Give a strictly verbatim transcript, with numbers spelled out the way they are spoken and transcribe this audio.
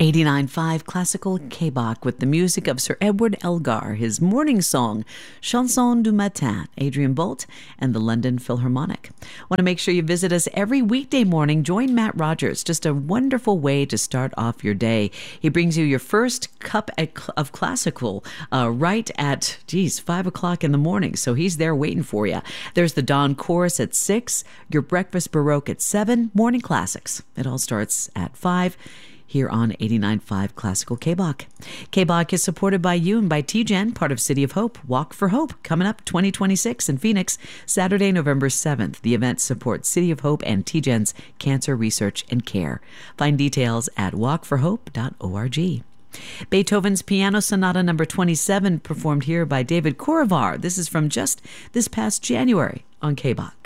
eighty-nine point five Classical K-Bach with the music of Sir Edward Elgar, his morning song, Chanson du Matin, Adrian Bolt, and the London Philharmonic. Want to make sure you visit us every weekday morning. Join Matt Rogers. Just a wonderful way to start off your day. He brings you your first cup of classical uh, right at, geez, five o'clock in the morning. So he's there waiting for you. There's the Dawn Chorus at six, your Breakfast Baroque at seven, Morning Classics. It all starts at five. Here on eighty-nine point five Classical K-Bach. K-Bach is supported by you and by T G E N, part of City of Hope. Walk for Hope, coming up twenty twenty-six in Phoenix, Saturday, November seventh. The event supports City of Hope and T G E N's cancer research and care. Find details at walk for hope dot org. Beethoven's Piano Sonata number twenty-seven, performed here by David Korevar. This is from just this past January on K-Bach.